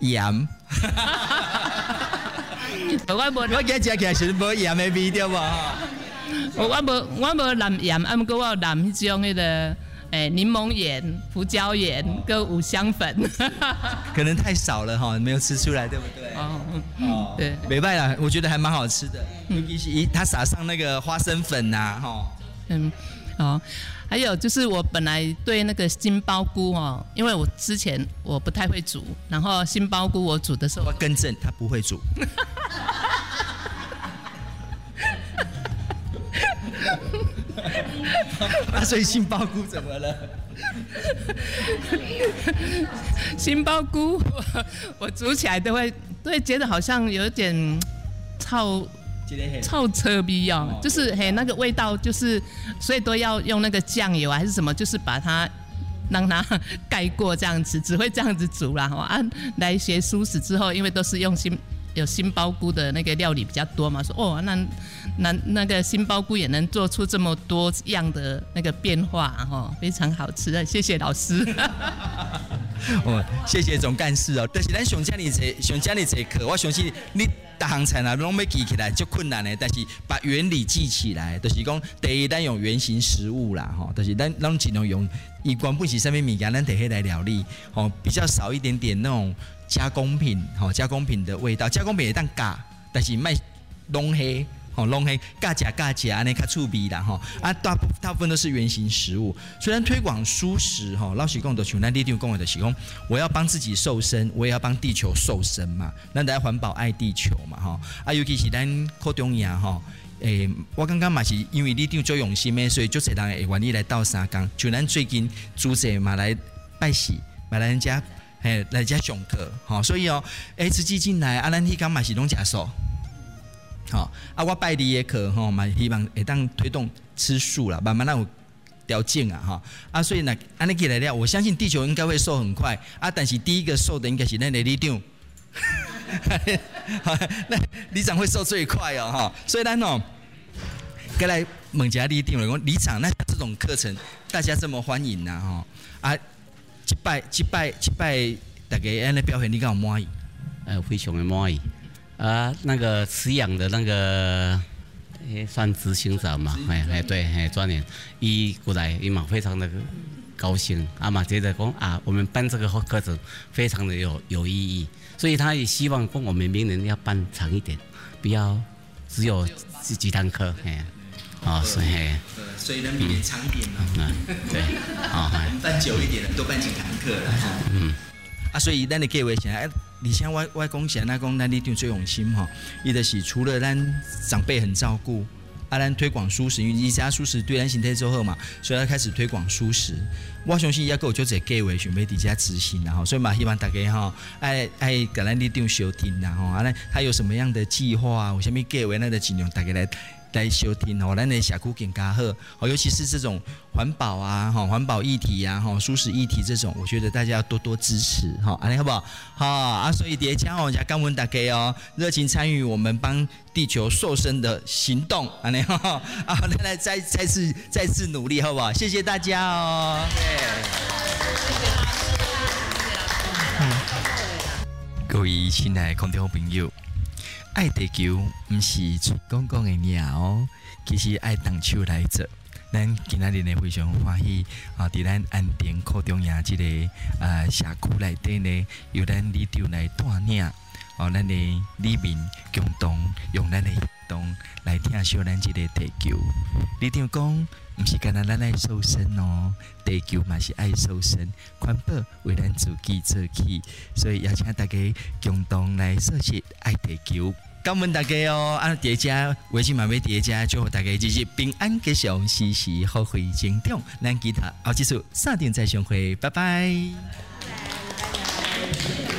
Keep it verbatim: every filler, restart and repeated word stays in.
盐。 我无， 我今日食起来是无盐的味对无？ 我无我无淋盐，啊，毋过我有淋迄种迄个诶柠檬盐、胡椒盐跟五香粉。 可能太少了哈，没有吃出来，对不对？哦，哦对，没办法，我觉得还蛮好吃的，尤其是它撒上那个花生粉呐，哈。嗯， 哦。还有就是我本来对那个杏鲍菇哦，因为我之前我不太会煮，然后杏鲍菇我煮的时候， 我更正他不会煮。啊，所以杏鲍菇怎么了？ 杏鲍菇我, 我煮起来都会都会觉得好像有点臭。臭车逼哦，就是嘿那个味道，就是所以都要用那个酱油还是什么，就是把它让它盖过这样子，只会这样子煮啦。啊，来学蔬食之后，因为都是用杏有杏鲍菇的那个料理比较多嘛，说哦那那那个杏鲍菇也能做出这么多样的那个变化哦，非常好吃的，谢谢老师。 哦，谢谢总干事哦。但是咱上遮尔济，上遮尔济课，我相信你逐项菜啊，拢要记起来就困难的。但是把原理记起来，就是讲第一，咱用原型食物啦，吼，就是咱咱尽量用，伊原本是啥物物件，咱摕起来料理，吼，比较少一点点那种加工品，吼，加工品的味道，加工品会当加，但是卖拢黑。吼，拢系加食加食安尼较趣味啦吼，啊大部大部分都是原型食物。虽然推广蔬食吼，老实讲，就像咱立场讲的，就是讲我要帮自己瘦身，我也要帮地球瘦身嘛。咱大家环保爱地球嘛吼，啊尤其是咱科中央吼，诶、欸，我感觉嘛是因为立场做用心的，所以就侪人会愿意来斗相共。就咱最近组织嘛来拜喜，嘛来人家嘿来家上课吼，所以哦，诶、欸，慈济进来啊，咱迄工嘛是拢食素。好啊，我拜你的课吼嘛，希望会当推动吃素啦，慢慢让有条件啊哈啊，所以呢，安尼起来了，我相信地球应该会瘦很快啊，但是第一个瘦的应该是咱的里长，那里长会瘦最快哦哈，所以咱哦，该来问一下里长了，讲里长那这种课程大家这么欢迎呐哈啊，一拜一拜一拜，大家安尼表现你敢有满意？ 呃，非常的满意。啊，那个饲养的那个，诶，算执行长嘛，哎哎对，哎专员，伊过来，伊嘛非常的高兴，啊嘛觉得讲啊，我们办这个课程非常的有有意义，所以他也希望讲我们明年要办长一点，不要只有几几堂课，哎，哦，所以， 所以呢，明年长一点嘛， 嗯，对，好， 办久一点，多办几堂课了，嗯。啊，所以咱的计划是，哎，而且我我讲是那讲咱里长最用心吼，伊就是除了咱长辈很照顾，啊，咱推广蔬食，因为伊家蔬食对咱身体最好嘛，所以他开始推广蔬食。我相信也有就这计划想要伫遮执行啦吼，所以嘛希望大家吼爱爱甲咱里长收听啦吼，啊，他有什么样的计划，有什么计划，咱就尽量大家来。来收听哦，咱的社区更加好哦，尤其是这种环保啊、哈环保议题啊、哈蔬食议题这种，我觉得大家要多多支持哈，安尼好不好？好啊，所以叠加哦，加感恩大家哦，热情参与我们帮地球瘦身的行动，安尼哈啊，来来再再次再次努力好不好？谢谢大家哦。各位亲爱的观众朋友。爱地球不是嘴讲讲的鸟哦，其实爱动手来做。咱今仔日呢非常欢喜啊！伫咱安定科中央这个啊社区内底呢，由咱里长来带领哦，咱的里民共同用咱的行动来疼惜咱这个地球。里长讲，不是干那咱爱瘦身哦，地球嘛是爱瘦身，环保为咱自己做起，所以邀请大家共同来设计爱地球。感恩大家哦！啊，叠加微信嘛要叠加，祝福大家日日平安吉祥，时时好会成长。咱其他后几次三点再相会，拜拜。